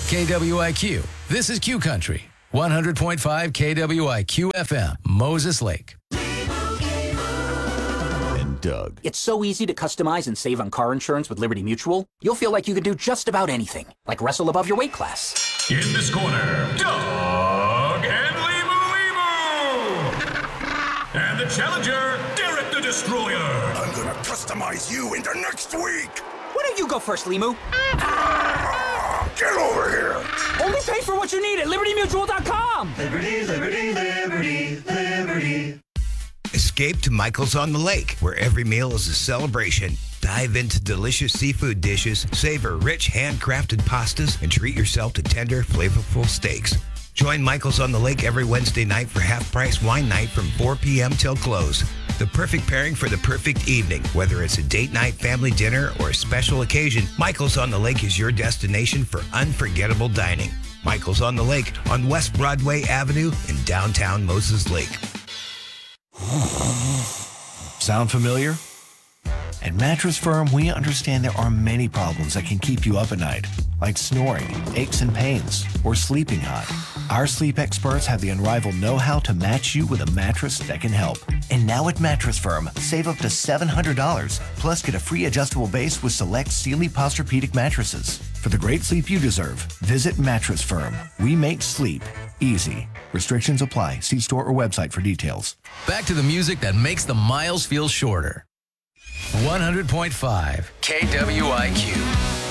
KWIQ. This is Q Country. 100.5 KWIQ FM, Moses Lake. And Doug. It's so easy to customize and save on car insurance with Liberty Mutual. You'll feel like you could do just about anything, like wrestle above your weight class. In this corner, Doug and Limu. And the challenger, Derek the Destroyer. I'm gonna customize you into next week. Why don't you go first, Limu? Get over here. Only pay for what you need at LibertyMutual.com. Liberty, liberty, liberty, liberty. Escape to Michael's on the Lake, where every meal is a celebration. Dive into delicious seafood dishes, savor rich handcrafted pastas, and treat yourself to tender, flavorful steaks. Join Michael's on the Lake every Wednesday night for half-price wine night from 4 p.m. till close. The perfect pairing for the perfect evening. Whether it's a date night, family dinner, or a special occasion, Michael's on the Lake is your destination for unforgettable dining. Michael's on the Lake on West Broadway Avenue in downtown Moses Lake. Sound familiar? At Mattress Firm, we understand there are many problems that can keep you up at night, like snoring, aches and pains, or sleeping hot. Our sleep experts have the unrivaled know-how to match you with a mattress that can help. And now at Mattress Firm, save up to $700, plus get a free adjustable base with select Sealy Posturepedic mattresses. For the great sleep you deserve, visit Mattress Firm. We make sleep easy. Restrictions apply. See store or website for details. Back to the music that makes the miles feel shorter. 100.5 KWIQ.